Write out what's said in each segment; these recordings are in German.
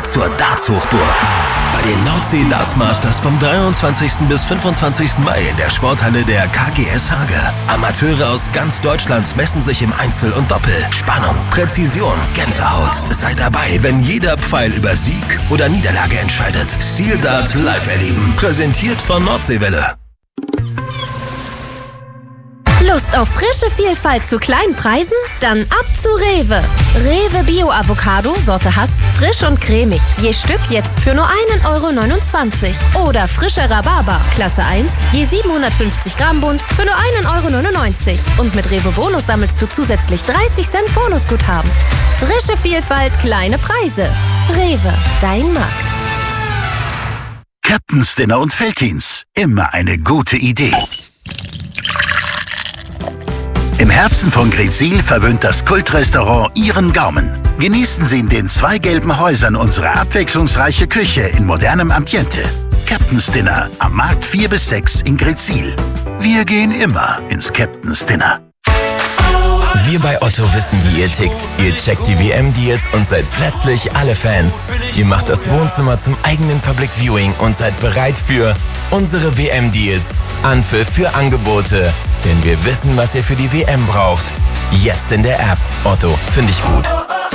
wird zur Darts-Hochburg. Bei den Nordsee Darts Masters vom 23. bis 25. Mai in der Sporthalle der KGS Hage. Amateure aus ganz Deutschland messen sich im Einzel und Doppel. Spannung, Präzision, Gänsehaut. Sei dabei, wenn jeder Pfeil über Sieg oder Niederlage entscheidet. Steel Dart live erleben. Präsentiert von Nordseewelle. Lust auf frische Vielfalt zu kleinen Preisen? Dann ab zu Rewe. Rewe Bio Avocado, Sorte Hass, frisch und cremig. Je Stück jetzt für nur 1,29 €. Oder frischer Rhabarber, Klasse 1, je 750 Gramm Bund für nur 1,99 €. Und mit Rewe Bonus sammelst du zusätzlich 30 Cent Bonusguthaben. Frische Vielfalt, kleine Preise. Rewe, dein Markt. Captain's Dinner und Veltins. Immer eine gute Idee. Im Herzen von Greetsiel verwöhnt das Kultrestaurant Ihren Gaumen. Genießen Sie in den 2 gelben Häusern unsere abwechslungsreiche Küche in modernem Ambiente. Captain's Dinner am Markt 4 bis 6 in Greetsiel. Wir gehen immer ins Captain's Dinner. Wir bei Otto wissen, wie ihr tickt. Ihr checkt die WM-Deals und seid plötzlich alle Fans. Ihr macht das Wohnzimmer zum eigenen Public Viewing und seid bereit für unsere WM-Deals. Anpfiff für Angebote. Denn wir wissen, was ihr für die WM braucht. Jetzt in der App. Otto, finde ich gut.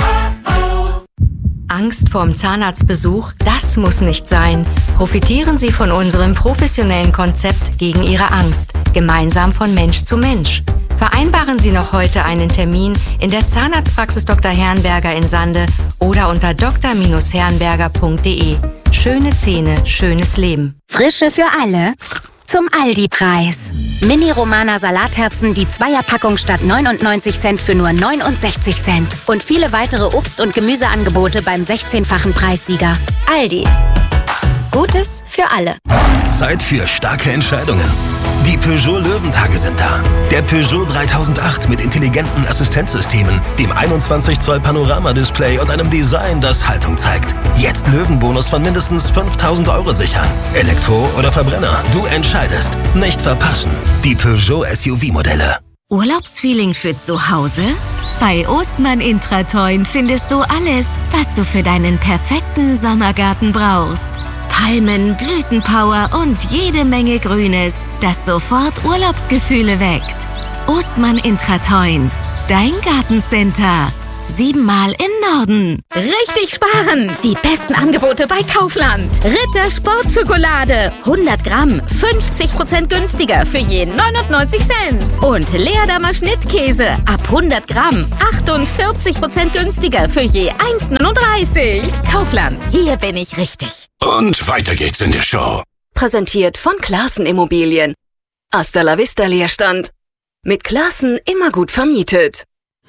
Angst vorm Zahnarztbesuch? Das muss nicht sein. Profitieren Sie von unserem professionellen Konzept gegen Ihre Angst. Gemeinsam von Mensch zu Mensch. Vereinbaren Sie noch heute einen Termin in der Zahnarztpraxis Dr. Herrenberger in Sande oder unter dr-herrenberger.de. Schöne Zähne, schönes Leben. Frische für alle zum Aldi-Preis. Mini-Romana Salatherzen, die Zweierpackung statt 99 Cent für nur 69 Cent. Und viele weitere Obst- und Gemüseangebote beim 16-fachen Preissieger. Aldi. Gutes für alle. Zeit für starke Entscheidungen. Die Peugeot Löwentage sind da. Der Peugeot 3008 mit intelligenten Assistenzsystemen, dem 21 Zoll Panoramadisplay und einem Design, das Haltung zeigt. Jetzt Löwenbonus von mindestens 5.000 € sichern. Elektro oder Verbrenner, du entscheidest. Nicht verpassen. Die Peugeot SUV-Modelle. Urlaubsfeeling für zu Hause? Bei Ostmann Intratoin findest du alles, was du für deinen perfekten Sommergarten brauchst. Palmen, Blütenpower und jede Menge Grünes, das sofort Urlaubsgefühle weckt. Ostmann Intratoin, dein Gartencenter. 7-mal im Norden. Richtig sparen! Die besten Angebote bei Kaufland. Ritter Sportschokolade. 100 Gramm, 50% günstiger für je 99 Cent. Und Leerdammer Schnittkäse. Ab 100 Gramm, 48% günstiger für je 1,39. Kaufland, hier bin ich richtig. Und weiter geht's in der Show. Präsentiert von Classen Immobilien. Hasta la vista Leerstand. Mit Classen immer gut vermietet.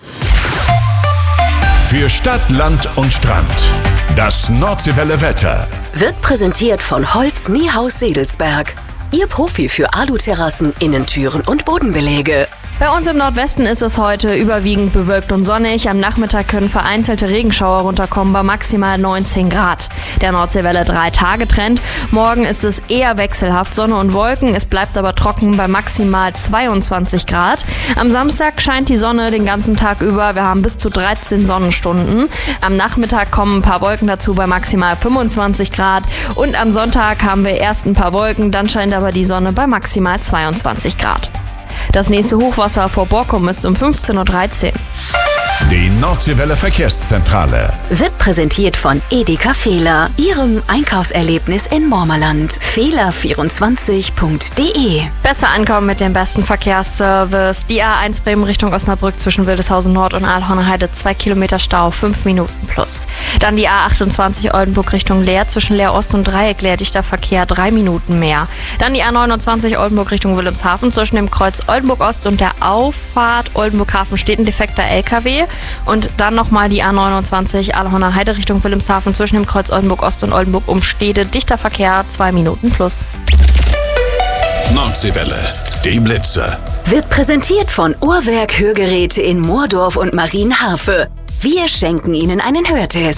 Für Stadt, Land und Strand. Das Nordseewelle Wetter. Wird präsentiert von Holz Niehaus Sedelsberg. Ihr Profi für Aluterrassen, Innentüren und Bodenbeläge. Bei uns im Nordwesten ist es heute überwiegend bewölkt und sonnig. Am Nachmittag können vereinzelte Regenschauer runterkommen bei maximal 19 Grad. Der Nordseewelle 3-Tage-Trend. Morgen ist es eher wechselhaft, Sonne und Wolken. Es bleibt aber trocken bei maximal 22 Grad. Am Samstag scheint die Sonne den ganzen Tag über. Wir haben bis zu 13 Sonnenstunden. Am Nachmittag kommen ein paar Wolken dazu bei maximal 25 Grad. Und am Sonntag haben wir erst ein paar Wolken, dann scheint aber die Sonne bei maximal 22 Grad. Das nächste Hochwasser vor Borkum ist um 15:13 Uhr. Die Nordseewelle Verkehrszentrale. Wird präsentiert von Edeka Fehler, Ihrem Einkaufserlebnis in Mormerland. Fehler24.de. Besser ankommen mit dem besten Verkehrsservice. Die A1 Bremen Richtung Osnabrück zwischen Wildeshausen Nord und Aalhorner Heide 2 Kilometer Stau, 5 Minuten plus. Dann die A28 Oldenburg Richtung Leer zwischen Leer Ost und Dreieck leerdichter Verkehr, 3 Minuten mehr. Dann die A29 Oldenburg Richtung Wilhelmshaven zwischen dem Kreuz Oldenburg Ost und der Auffahrt Oldenburg Hafen steht ein defekter LKW. Und dann nochmal die A29 Aalhorner Heide Richtung Wilhelmshaven zwischen dem Kreuz Oldenburg Ost und Oldenburg Umstede. Dichter Verkehr, 2 Minuten plus. Nordseewelle, die Blitze. Wird präsentiert von Uhrwerk Hörgeräte in Moordorf und Marienharfe. Wir schenken Ihnen einen Hörtest.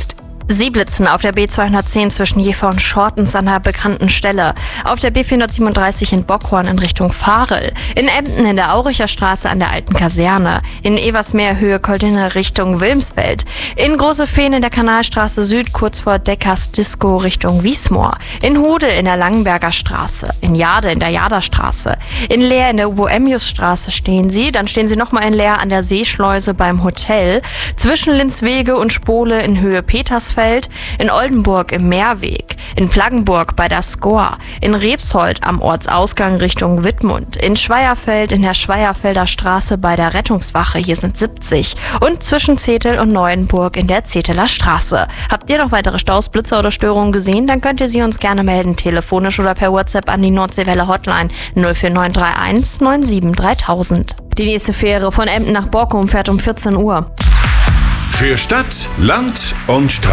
Sie blitzen auf der B210 zwischen Jever und Schortens an der bekannten Stelle. Auf der B437 in Bockhorn in Richtung Varel. In Emden in der Auricher Straße an der alten Kaserne. In Eversmeer Höhe Koldinne Richtung Wilmsfeld. In Große Fehn in der Kanalstraße Süd kurz vor Deckers Disco Richtung Wiesmoor. In Hude in der Langenberger Straße. In Jade in der Jaderstraße. In Leer in der Uvo-Emmius-Straße stehen Sie. Dann stehen Sie nochmal in Leer an der Seeschleuse beim Hotel. Zwischen Linzwege und Spole in Höhe Petersfeld. In Oldenburg im Meerweg, in Plaggenburg bei der Skor, in Rebsold am Ortsausgang Richtung Wittmund, in Schweierfeld in der Schweierfelder Straße bei der Rettungswache, hier sind 70 und zwischen Zetel und Neuenburg in der Zeteler Straße. Habt ihr noch weitere Staus, Blitzer oder Störungen gesehen? Dann könnt ihr sie uns gerne melden, telefonisch oder per WhatsApp an die Nordseewelle Hotline 04931 97 3000. Die nächste Fähre von Emden nach Borkum fährt um 14 Uhr. Für Stadt, Land und Straße.